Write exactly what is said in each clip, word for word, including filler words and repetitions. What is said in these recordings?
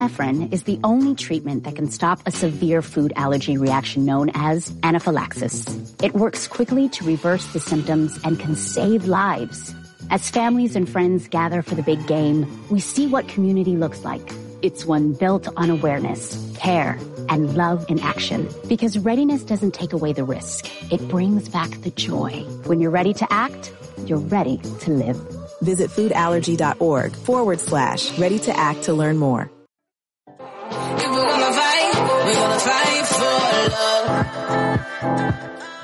Epinephrine is the only treatment that can stop a severe food allergy reaction known as anaphylaxis. It works quickly to reverse the symptoms and can save lives. As families and friends gather for the big game, we see what community looks like. It's one built on awareness, care, and love in action. Because readiness doesn't take away the risk. It brings back the joy. When you're ready to act, you're ready to live. Visit foodallergy.org forward slash ready to act to learn more. If we're gonna fight, we're gonna fight for love.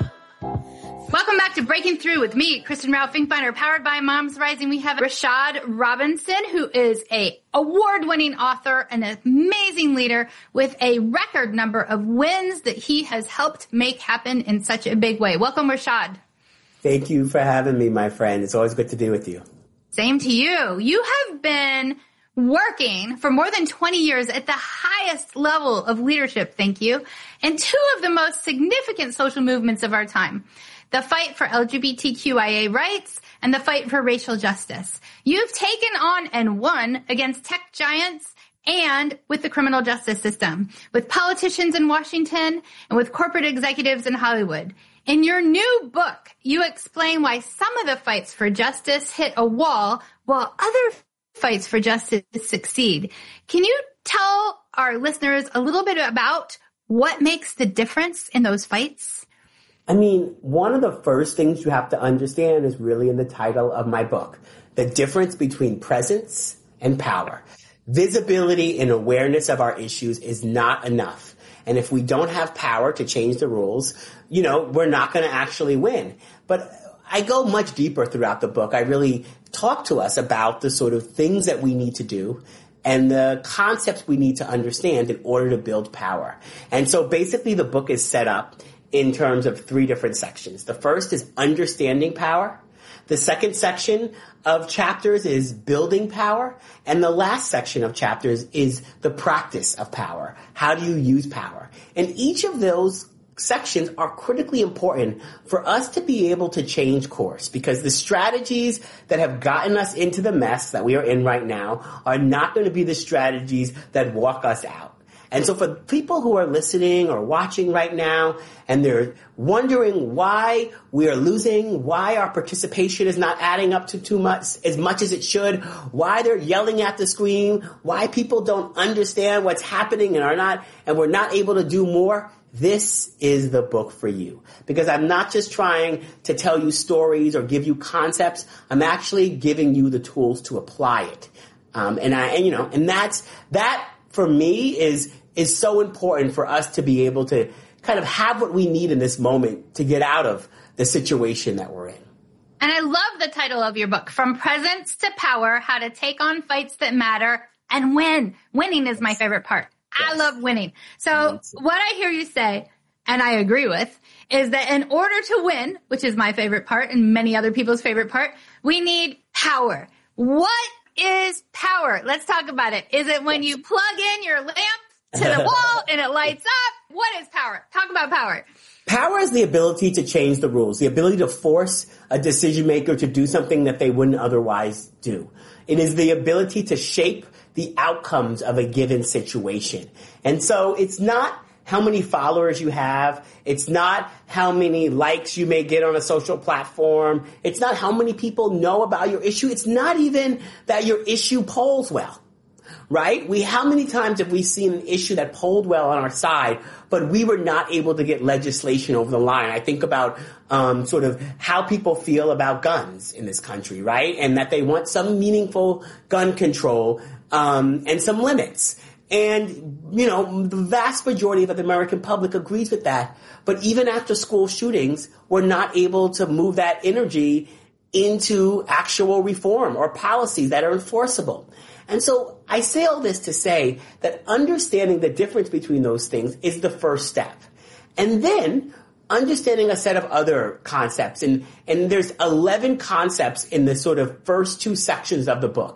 Welcome back to Breaking Through with me, Kristen Rao Finkbeiner, powered by Moms Rising. We have Rashad Robinson, who is a award-winning author and an amazing leader with a record number of wins that he has helped make happen in such a big way. Welcome, Rashad. Thank you for having me, my friend. It's always good to be with you. Same to you. You have been working for more than twenty years at the highest level of leadership, thank you, in two of the most significant social movements of our time, the fight for L G B T Q I A rights and the fight for racial justice. You've taken on and won against tech giants and with the criminal justice system, with politicians in Washington and with corporate executives in Hollywood. In your new book, you explain why some of the fights for justice hit a wall while other fights for justice succeed. Can you tell our listeners a little bit about what makes the difference in those fights? I mean, one of the first things you have to understand is really in the title of my book, the difference between presence and power. Visibility and awareness of our issues is not enough. And if we don't have power to change the rules, you know, we're not going to actually win. But I go much deeper throughout the book. I really talk to us about the sort of things that we need to do and the concepts we need to understand in order to build power. And so basically the book is set up in terms of three different sections. The first is understanding power. The second section of chapters is building power. And the last section of chapters is the practice of power. How do you use power? And each of those sections are critically important for us to be able to change course, because the strategies that have gotten us into the mess that we are in right now are not going to be the strategies that walk us out. And so for people who are listening or watching right now and they're wondering why we are losing, why our participation is not adding up to too much, as much as it should, why they're yelling at the screen, why people don't understand what's happening and are not, and we're not able to do more, this is the book for you. Because I'm not just trying to tell you stories or give you concepts. I'm actually giving you the tools to apply it. Um, and I, and you know, and that's, that for me is, is so important for us to be able to kind of have what we need in this moment to get out of the situation that we're in. And I love the title of your book, From Presence to Power, How to Take on Fights That Matter and Win. Winning is my favorite part. Yes. I love winning. So what I hear you say, and I agree with, is that in order to win, which is my favorite part and many other people's favorite part, we need power. What is power? Let's talk about it. Is it when you plug in your lamp to the wall and it lights up? What is power? Talk about power. Power is the ability to change the rules, the ability to force a decision maker to do something that they wouldn't otherwise do. It is the ability to shape the outcomes of a given situation. And so it's not how many followers you have. It's not how many likes you may get on a social platform. It's not how many people know about your issue. It's not even that your issue polls well. Right? We, how many times have we seen an issue that polled well on our side, but we were not able to get legislation over the line? I think about, um, sort of how people feel about guns in this country, right? And that they want some meaningful gun control, um, and some limits. And, you know, the vast majority of the American public agrees with that. But even after school shootings, we're not able to move that energy into actual reform or policies that are enforceable. And so I say all this to say that understanding the difference between those things is the first step. And then understanding a set of other concepts. And, and there's eleven concepts in the sort of first two sections of the book.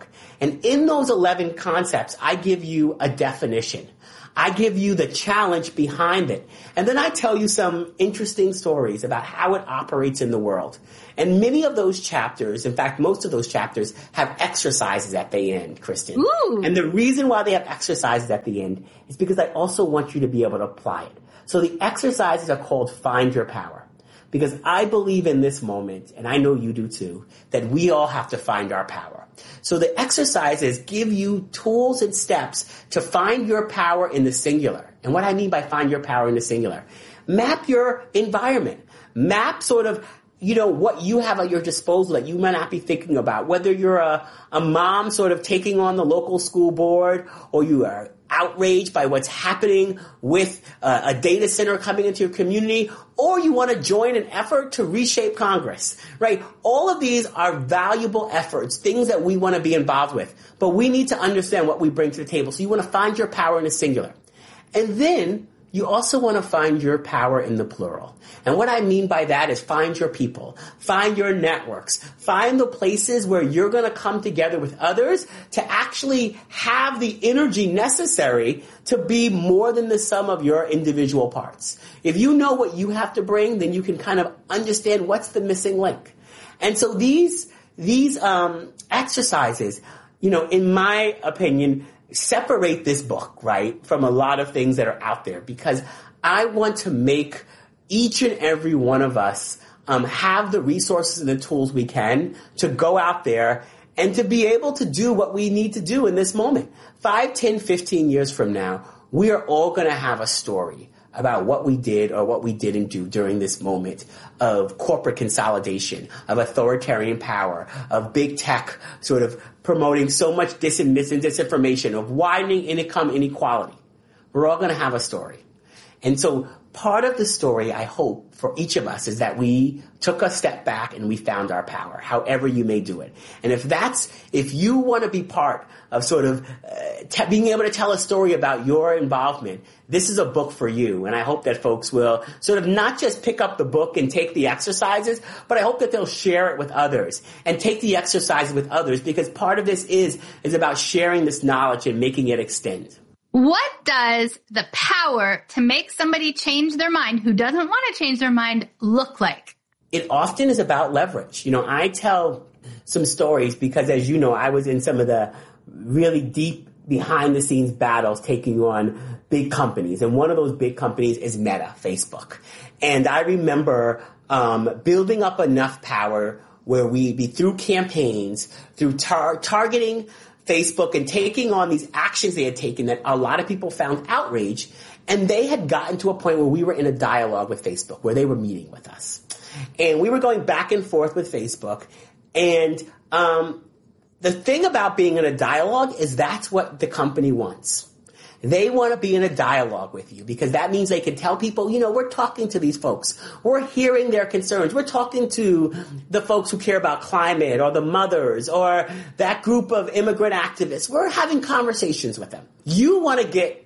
And in those eleven concepts, I give you a definition. I give you the challenge behind it. And then I tell you some interesting stories about how it operates in the world. And many of those chapters, in fact, most of those chapters have exercises at the end, Kristen. Ooh. And the reason why they have exercises at the end is because I also want you to be able to apply it. So the exercises are called Find Your Power. Because I believe in this moment, and I know you do too, that we all have to find our power. So the exercises give you tools and steps to find your power in the singular. And what I mean by find your power in the singular, map your environment. Map sort of, you know, what you have at your disposal that you might not be thinking about. Whether you're a, a mom sort of taking on the local school board, or you are outraged by what's happening with uh, a data center coming into your community, or you want to join an effort to reshape Congress, right? All of these are valuable efforts, things that we want to be involved with, but we need to understand what we bring to the table. So you want to find your power in the singular. And then you also want to find your power in the plural. And what I mean by that is find your people, find your networks, find the places where you're going to come together with others to actually have the energy necessary to be more than the sum of your individual parts. If you know what you have to bring, then you can kind of understand what's the missing link. And so these, these, um, exercises, you know, in my opinion, separate this book, right, from a lot of things that are out there, because I want to make each and every one of us um, have the resources and the tools we can to go out there and to be able to do what we need to do in this moment. Five, ten, fifteen years from now, we are all going to have a story about what we did or what we didn't do during this moment of corporate consolidation, of authoritarian power, of big tech sort of promoting so much dis- and mis- and disinformation, of widening income inequality. We're all going to have a story. And so part of the story, I hope, for each of us is that we took a step back and we found our power, however you may do it. And if that's, if you want to be part of sort of uh, t- being able to tell a story about your involvement, this is a book for you. And I hope that folks will sort of not just pick up the book and take the exercises, but I hope that they'll share it with others and take the exercises with others, because part of this is, is about sharing this knowledge and making it extend. What does the power to make somebody change their mind who doesn't want to change their mind look like? It often is about leverage. You know, I tell some stories because, as you know, I was in some of the really deep behind the scenes battles taking on big companies. And one of those big companies is Meta, Facebook. And I remember um, building up enough power where we'd be through campaigns, through tar- targeting Facebook and taking on these actions they had taken that a lot of people found outrage. And they had gotten to a point where we were in a dialogue with Facebook, where they were meeting with us. And we were going back and forth with Facebook. And um, the thing about being in a dialogue is that's what the company wants. They want to be in a dialogue with you because that means they can tell people, you know, we're talking to these folks. We're hearing their concerns. We're talking to the folks who care about climate or the mothers or that group of immigrant activists. We're having conversations with them. You want to get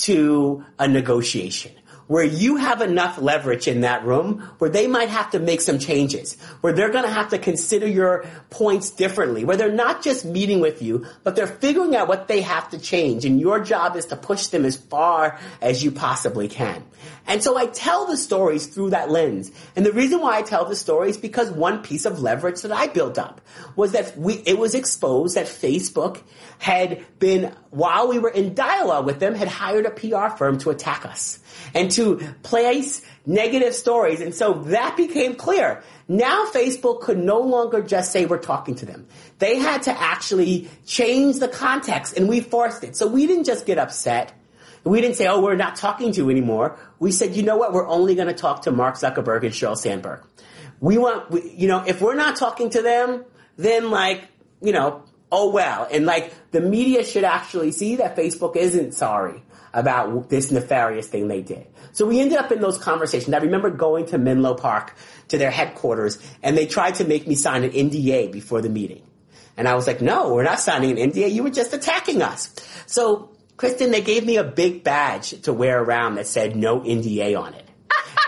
to a negotiation where you have enough leverage in that room where they might have to make some changes, where they're going to have to consider your points differently, where they're not just meeting with you, but they're figuring out what they have to change. And your job is to push them as far as you possibly can. And so I tell the stories through that lens. And the reason why I tell the stories is because one piece of leverage that I built up was that we, it was exposed that Facebook had been, while we were in dialogue with them, had hired a P R firm to attack us and to place negative stories. And so that became clear. Now Facebook could no longer just say we're talking to them. They had to actually change the context, and we forced it. So we didn't just get upset. We didn't say, oh, we're not talking to you anymore. We said, you know what? We're only going to talk to Mark Zuckerberg and Sheryl Sandberg. We want, we, you know, if we're not talking to them, then like, you know, oh well. And like the media should actually see that Facebook isn't sorry about this nefarious thing they did. So we ended up in those conversations. I remember going to Menlo Park to their headquarters, and they tried to make me sign an N D A before the meeting. And I was like, no, we're not signing an N D A. You were just attacking us. So, Kristen, they gave me a big badge to wear around that said no N D A on it.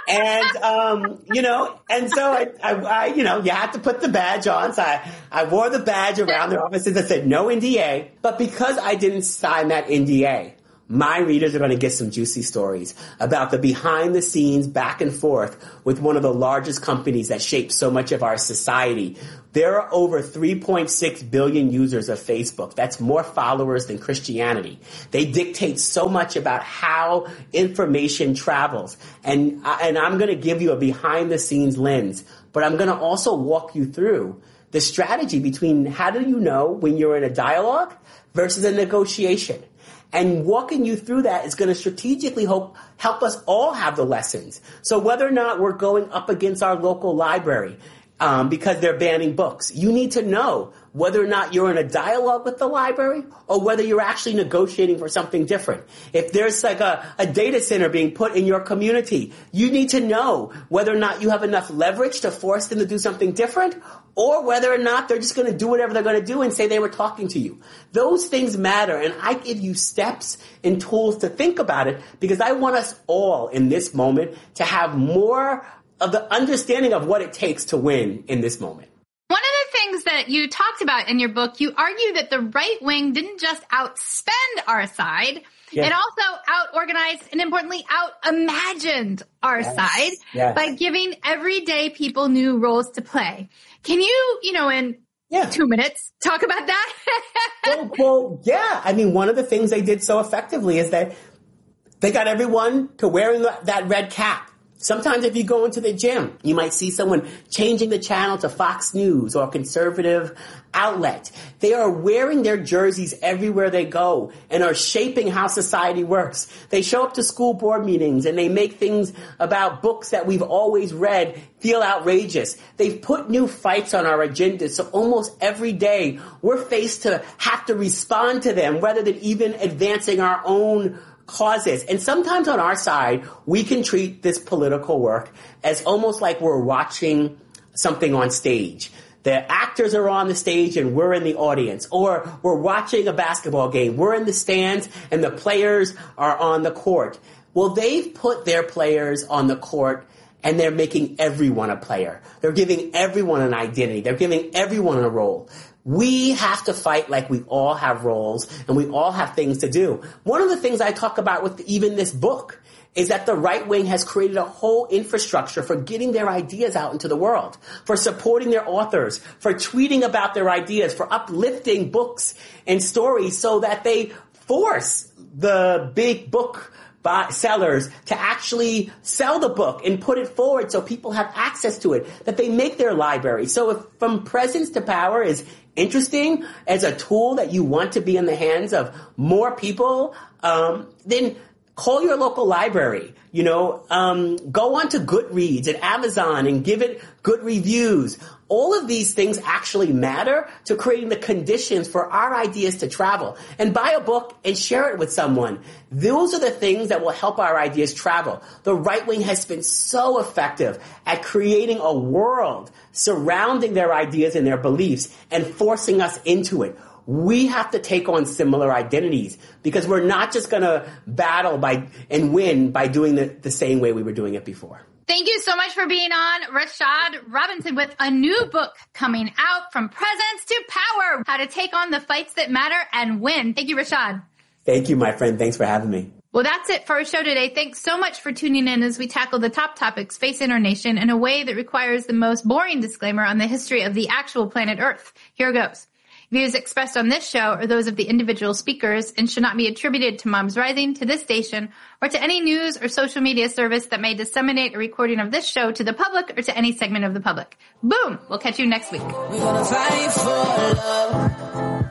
And, um, you know, and so I, I, I, you know, you have to put the badge on. So I, I wore the badge around their offices that said no N D A. But because I didn't sign that N D A, my readers are going to get some juicy stories about the behind the scenes back and forth with one of the largest companies that shape so much of our society. There are over three point six billion users of Facebook. That's more followers than Christianity. They dictate so much about how information travels. And, and I'm going to give you a behind the scenes lens, but I'm going to also walk you through the strategy between how do you know when you're in a dialogue versus a negotiation. And walking you through that is going to strategically help, help us all have the lessons. So whether or not we're going up against our local library um, because they're banning books, you need to know whether or not you're in a dialogue with the library or whether you're actually negotiating for something different. If there's like a, a data center being put in your community, you need to know whether or not you have enough leverage to force them to do something different or whether or not they're just going to do whatever they're going to do and say they were talking to you. Those things matter, and I give you steps and tools to think about it because I want us all in this moment to have more of the understanding of what it takes to win in this moment. One of the things that you talked about in your book, you argue that the right wing didn't just outspend our side, yes. It also out-organized and importantly out-imagined our yes. side yes. by giving everyday people new roles to play. Can you, you know, in yeah. two minutes, talk about that? well, well, yeah. I mean, one of the things they did so effectively is that they got everyone to wearing that red cap. Sometimes if you go into the gym, you might see someone changing the channel to Fox News or a conservative outlet. They are wearing their jerseys everywhere they go and are shaping how society works. They show up to school board meetings and they make things about books that we've always read feel outrageous. They've put new fights on our agenda, so almost every day we're faced to have to respond to them rather than even advancing our own causes. And sometimes on our side, we can treat this political work as almost like we're watching something on stage. The actors are on the stage and we're in the audience. Or we're watching a basketball game. We're in the stands and the players are on the court. Well, they've put their players on the court and they're making everyone a player. They're giving everyone an identity. They're giving everyone a role. We have to fight like we all have roles and we all have things to do. One of the things I talk about with even this book is that the right wing has created a whole infrastructure for getting their ideas out into the world, for supporting their authors, for tweeting about their ideas, for uplifting books and stories so that they force the big book sellers to actually sell the book and put it forward so people have access to it, that they make their library. So if From Presence to Power is interesting as a tool that you want to be in the hands of more people, um, then call your local library. You know, um, go on to Goodreads and Amazon and give it good reviews. All of these things actually matter to creating the conditions for our ideas to travel. And buy a book and share it with someone. Those are the things that will help our ideas travel. The right wing has been so effective at creating a world surrounding their ideas and their beliefs and forcing us into it. We have to take on similar identities because we're not just going to battle by and win by doing it the same way we were doing it before. Thank you so much for being on, Rashad Robinson, with a new book coming out, From Presence to Power, How to Take on the Fights That Matter and Win. Thank you, Rashad. Thank you, my friend. Thanks for having me. Well, that's it for our show today. Thanks so much for tuning in as we tackle the top topics facing our nation in a way that requires the most boring disclaimer on the history of the actual planet Earth. Here goes. Views expressed on this show are those of the individual speakers and should not be attributed to Moms Rising, to this station, or to any news or social media service that may disseminate a recording of this show to the public or to any segment of the public. Boom! We'll catch you next week. We're gonna fight for love.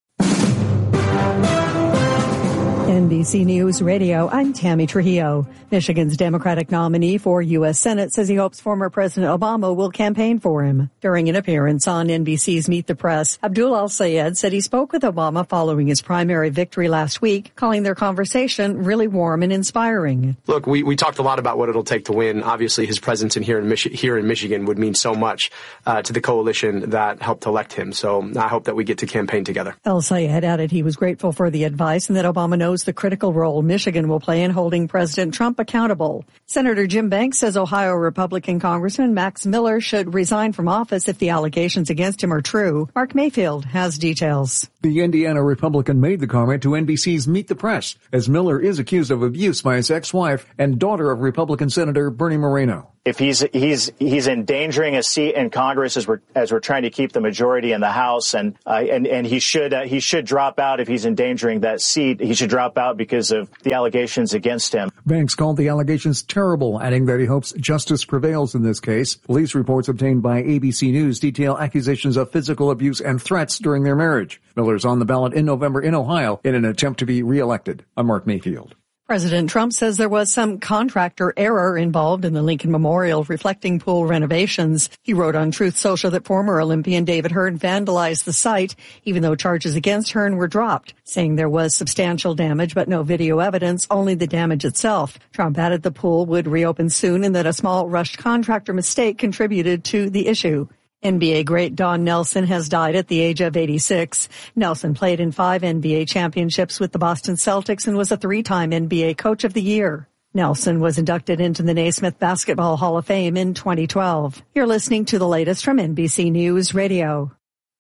N B C News Radio, I'm Tammy Trujillo. Michigan's Democratic nominee for U S Senate says he hopes former President Obama will campaign for him. During an appearance on N B C's Meet the Press, Abdul Al-Sayed said he spoke with Obama following his primary victory last week, calling their conversation really warm and inspiring. Look, we, we talked a lot about what it'll take to win. Obviously, his presence in here in, Michi- here in Michigan would mean so much uh, to the coalition that helped elect him. So I hope that we get to campaign together. Al-Sayed added he was grateful for the advice and that Obama knows knows the critical role Michigan will play in holding President Trump accountable. Senator Jim Banks says Ohio Republican Congressman Max Miller should resign from office if the allegations against him are true. Mark Mayfield has details. The Indiana Republican made the comment to N B C's Meet the Press, as Miller is accused of abuse by his ex-wife and daughter of Republican Senator Bernie Moreno. If he's he's he's endangering a seat in Congress as we're as we're trying to keep the majority in the House, and uh, and and he should uh, he should drop out if he's endangering that seat. He should drop out because of the allegations against him. Banks called the allegations terrible, adding that he hopes justice prevails in this case. Police reports obtained by A B C News detail accusations of physical abuse and threats during their marriage. Miller's on the ballot in November in Ohio in an attempt to be reelected. I'm Mark Mayfield. President Trump says there was some contractor error involved in the Lincoln Memorial reflecting pool renovations. He wrote on Truth Social that former Olympian David Hearn vandalized the site, even though charges against Hearn were dropped, saying there was substantial damage but no video evidence, only the damage itself. Trump added the pool would reopen soon and that a small rushed contractor mistake contributed to the issue. N B A great Don Nelson has died at the age of eighty-six. Nelson played in five N B A championships with the Boston Celtics and was a three-time N B A Coach of the Year. Nelson was inducted into the Naismith Basketball Hall of Fame in twenty twelve. You're listening to the latest from N B C News Radio.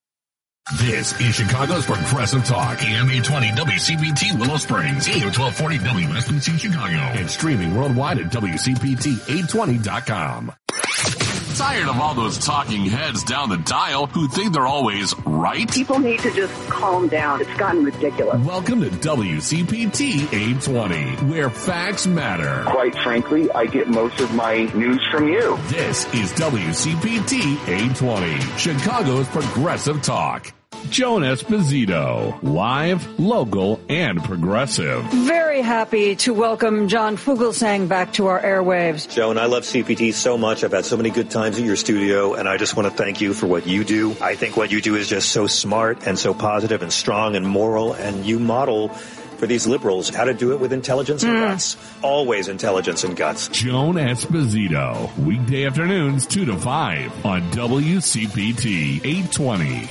This is Chicago's Progressive Talk, A M eight twenty W C P T Willow Springs, A M twelve forty W S B C Chicago, and streaming worldwide at W C P T eight twenty dot com. Tired of all those talking heads down the dial who think they're always right? People need to just calm down. It's gotten ridiculous. Welcome to W C P T eight twenty, where facts matter. Quite frankly, I get most of my news from you. This is W C P T eight twenty, Chicago's Progressive Talk. Joan Esposito, live, local, and progressive. Very happy to welcome John Fugelsang back to our airwaves. Joan, I love C P T so much. I've had so many good times at your studio, and I just want to thank you for what you do. I think what you do is just so smart and so positive and strong and moral, and you model for these liberals how to do it with intelligence and mm. guts. Always intelligence and guts. Joan Esposito, weekday afternoons two to five on W C P T eight twenty.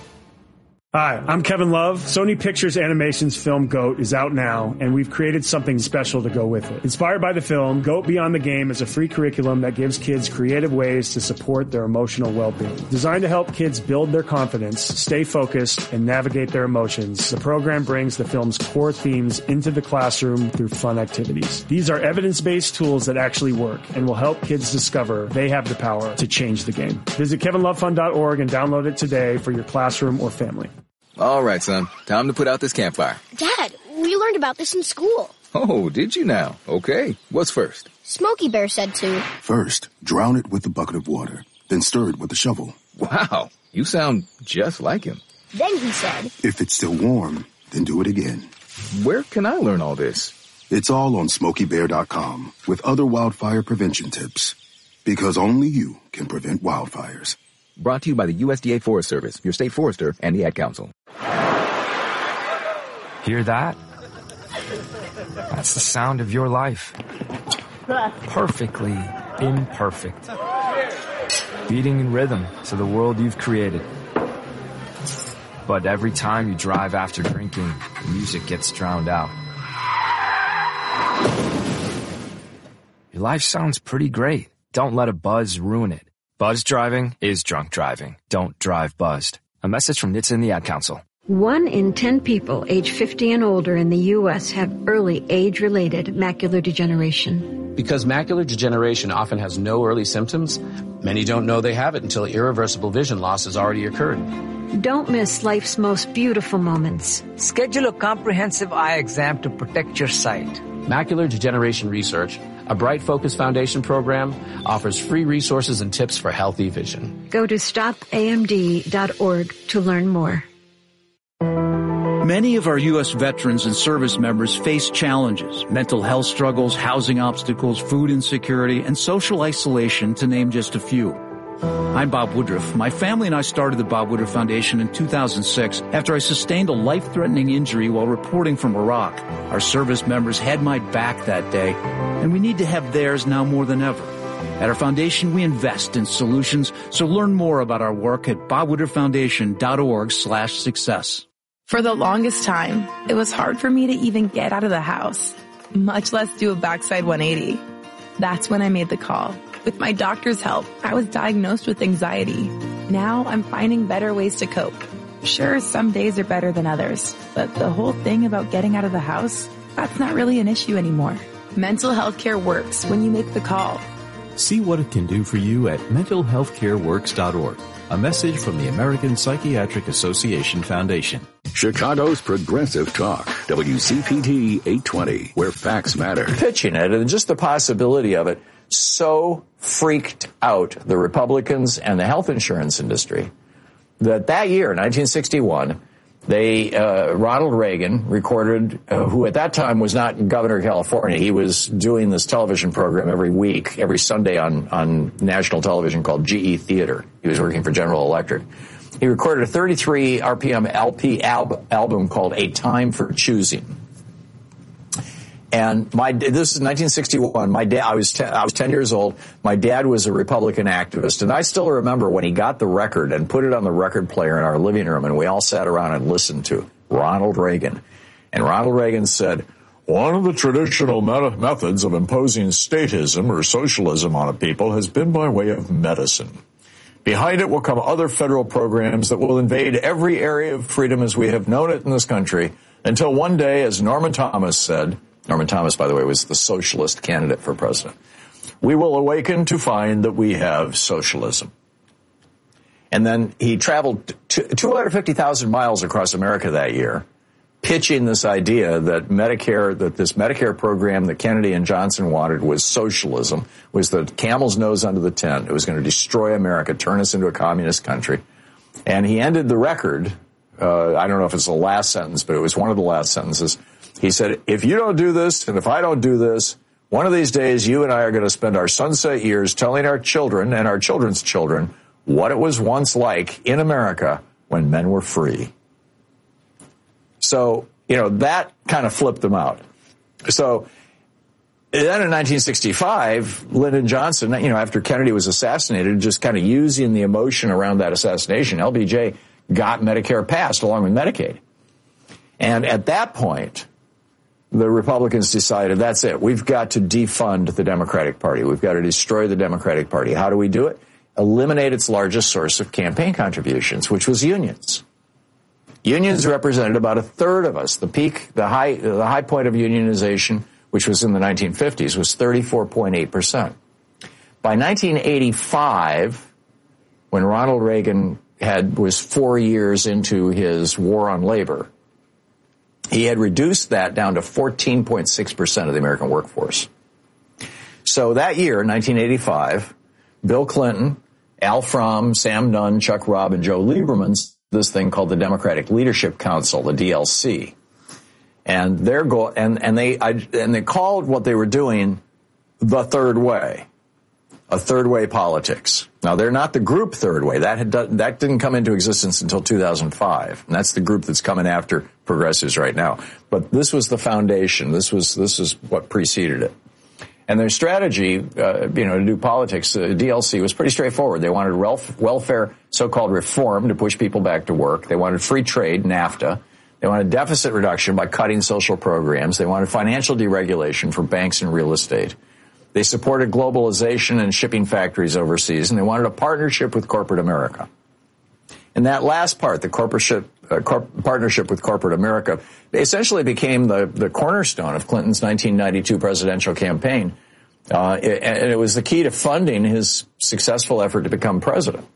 Hi, I'm Kevin Love. Sony Pictures Animation's film GOAT is out now, and we've created something special to go with it. Inspired by the film, GOAT Beyond the Game is a free curriculum that gives kids creative ways to support their emotional well-being. Designed to help kids build their confidence, stay focused, and navigate their emotions, the program brings the film's core themes into the classroom through fun activities. These are evidence-based tools that actually work and will help kids discover they have the power to change the game. Visit kevin love fund dot org and download it today for your classroom or family. All right, son. Time to put out this campfire. Dad, we learned about this in school. Oh, did you now? Okay. What's first? Smokey Bear said to. First, drown it with a bucket of water, then stir it with a shovel. Wow. You sound just like him. Then he said. If it's still warm, then do it again. Where can I learn all this? It's all on smokey bear dot com with other wildfire prevention tips. Because only you can prevent wildfires. Brought to you by the U S D A Forest Service, your state forester, and the Ad Council. Hear that? That's the sound of your life. Perfectly imperfect. Beating in rhythm to the world you've created. But every time you drive after drinking, the music gets drowned out. Your life sounds pretty great. Don't let a buzz ruin it. Buzz driving is drunk driving. Don't drive buzzed. A message from N H T S A and the Ad Council. One in ten people age fifty and older in the U S have early age-related macular degeneration. Because macular degeneration often has no early symptoms, many don't know they have it until irreversible vision loss has already occurred. Don't miss life's most beautiful moments. Schedule a comprehensive eye exam to protect your sight. Macular Degeneration Research, a Bright Focus Foundation program, offers free resources and tips for healthy vision. Go to stop A M D dot org to learn more. Many of our U S veterans and service members face challenges, mental health struggles, housing obstacles, food insecurity, and social isolation, to name just a few. I'm Bob Woodruff. My family and I started the Bob Woodruff Foundation in two thousand six after I sustained a life-threatening injury while reporting from Iraq. Our service members had my back that day, and we need to have theirs now more than ever. At our foundation, we invest in solutions, so learn more about our work at bob woodruff foundation dot org slash success. For the longest time, it was hard for me to even get out of the house, much less do a backside one eighty. That's when I made the call. With my doctor's help, I was diagnosed with anxiety. Now I'm finding better ways to cope. Sure, some days are better than others, but the whole thing about getting out of the house, that's not really an issue anymore. Mental health care works when you make the call. See what it can do for you at mental health care works dot org. A message from the American Psychiatric Association Foundation. Chicago's Progressive Talk, W C P T eight twenty, where facts matter. Pitching it, and just the possibility of it so freaked out the Republicans and the health insurance industry that that year, nineteen sixty-one, they, uh, Ronald Reagan recorded, uh, who at that time was not governor of California. He was doing this television program every week, every Sunday on, on national television called G E Theater. He was working for General Electric. He recorded a thirty-three R P M L P al- album called A Time for Choosing. And my, this is nineteen sixty-one. My dad, I was, ten, I was ten years old. My dad was a Republican activist. And I still remember when he got the record and put it on the record player in our living room, and we all sat around and listened to Ronald Reagan. And Ronald Reagan said, one of the traditional met- methods of imposing statism or socialism on a people has been by way of medicine. Behind it will come other federal programs that will invade every area of freedom as we have known it in this country until one day, as Norman Thomas said, Norman Thomas, by the way, was the socialist candidate for president, we will awaken to find that we have socialism. And then he traveled two hundred fifty thousand miles across America that year, pitching this idea that Medicare, that this Medicare program that Kennedy and Johnson wanted was socialism, was the camel's nose under the tent. It was going to destroy America, turn us into a communist country. And he ended the record, uh, I don't know if it's the last sentence, but it was one of the last sentences. He said, if you don't do this, and if I don't do this, one of these days you and I are going to spend our sunset years telling our children and our children's children what it was once like in America when men were free. So, you know, that kind of flipped them out. So then in nineteen sixty-five, Lyndon Johnson, you know, after Kennedy was assassinated, just kind of using the emotion around that assassination, L B J got Medicare passed along with Medicaid. And at that point, the Republicans decided, that's it. We've got to defund the Democratic Party. We've got to destroy the Democratic Party. How do we do it? Eliminate its largest source of campaign contributions, which was unions. Unions represented about a third of us. The peak, the high, the high point of unionization, which was in the nineteen fifties, was thirty-four point eight percent. By nineteen eighty-five, when Ronald Reagan had, was four years into his war on labor, he had reduced that down to fourteen point six percent of the American workforce. So that year, nineteen eighty-five, Bill Clinton, Al Fromm, Sam Nunn, Chuck Robb, and Joe Lieberman, this thing called the Democratic Leadership Council, the D L C. And their goal, and, and they, I, and they called what they were doing the third way, a third way politics. Now they're not the group third way. That had done, that didn't come into existence until two thousand five. And that's the group that's coming after progressives right now. But this was the foundation. This was, this is what preceded it. And their strategy, uh, you know, to do politics, uh, D L C was pretty straightforward. They wanted welf- welfare, so-called reform to push people back to work. They wanted free trade, NAFTA. They wanted deficit reduction by cutting social programs. They wanted financial deregulation for banks and real estate. They supported globalization and shipping factories overseas, and they wanted a partnership with corporate America. And that last part, the corporate uh, corp- partnership with corporate America, essentially became the, the cornerstone of Clinton's nineteen ninety-two presidential campaign. Uh, it, and it was the key to funding his successful effort to become president.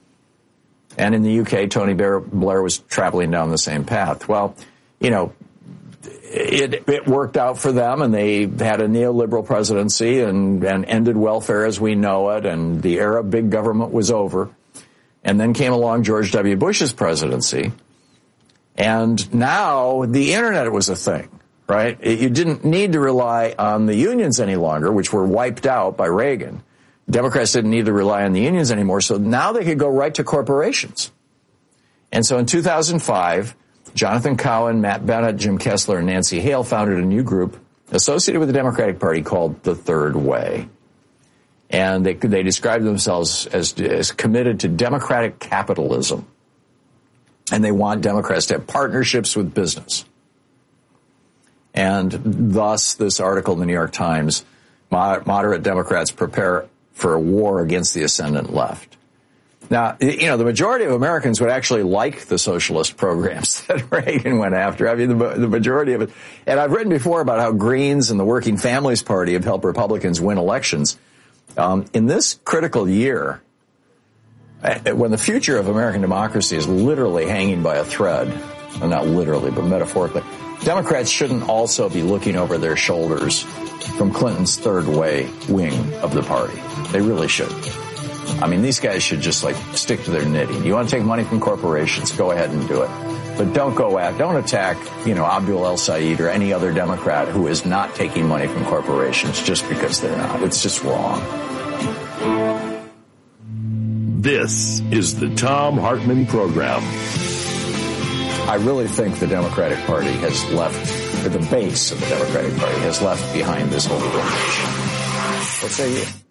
And in the U K, Tony Blair, Blair was traveling down the same path. Well, you know, it, it worked out for them, and they had a neoliberal presidency and, and ended welfare as we know it, and the era of big government was over. And then came along George W. Bush's presidency, and now the internet was a thing, right? It, you didn't need to rely on the unions any longer, which were wiped out by Reagan. Democrats didn't need to rely on the unions anymore, so now they could go right to corporations. And so in two thousand five, Jonathan Cowan, Matt Bennett, Jim Kessler, and Nancy Hale founded a new group associated with the Democratic Party called The Third Way. And they they described themselves as, as committed to democratic capitalism. And they want Democrats to have partnerships with business. And thus, this article in the New York Times, moderate Democrats prepare for a war against the ascendant left. Now, you know, the majority of Americans would actually like the socialist programs that Reagan went after. I mean, the, the majority of it. And I've written before about how Greens and the Working Families Party have helped Republicans win elections. Um, in this critical year, when the future of American democracy is literally hanging by a thread, well, not literally, but metaphorically, Democrats shouldn't also be looking over their shoulders from Clinton's third way wing of the party. They really should. I mean, these guys should just, like, stick to their knitting. You want to take money from corporations, go ahead and do it. But don't go at, don't attack, you know, Abdul El Sayed or any other Democrat who is not taking money from corporations just because they're not. It's just wrong. This is the Thom Hartmann Program. I really think the Democratic Party has left, or the base of the Democratic Party has left behind this whole image. What say you?